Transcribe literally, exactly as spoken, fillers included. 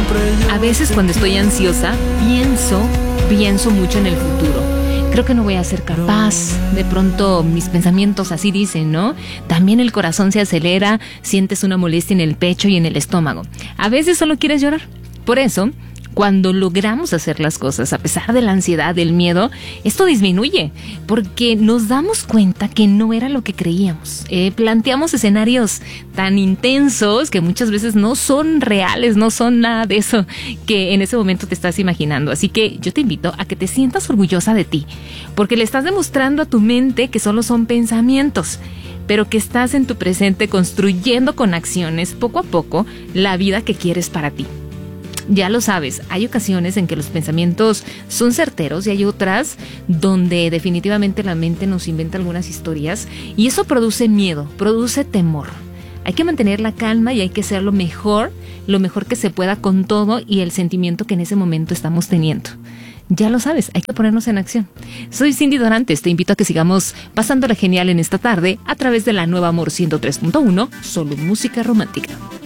A veces cuando estoy ansiosa, pienso, pienso mucho en el futuro. Creo que no voy a ser capaz. De pronto mis pensamientos así dicen, ¿no? También el corazón se acelera, sientes una molestia en el pecho y en el estómago. A veces solo quieres llorar. Por eso, cuando logramos hacer las cosas a pesar de la ansiedad, del miedo, esto disminuye porque nos damos cuenta que no era lo que creíamos. Eh, planteamos escenarios tan intensos que muchas veces no son reales, no son nada de eso que en ese momento te estás imaginando. Así que yo te invito a que te sientas orgullosa de ti, porque le estás demostrando a tu mente que solo son pensamientos, pero que estás en tu presente construyendo con acciones poco a poco la vida que quieres para ti. Ya lo sabes, hay ocasiones en que los pensamientos son certeros y hay otras donde definitivamente la mente nos inventa algunas historias y eso produce miedo, produce temor. Hay que mantener la calma y hay que hacer lo mejor, lo mejor que se pueda con todo y el sentimiento que en ese momento estamos teniendo. Ya lo sabes, hay que ponernos en acción. Soy Cindy Dorantes, te invito a que sigamos pasándola genial en esta tarde a través de la Nueva Amor ciento tres punto uno, solo música romántica.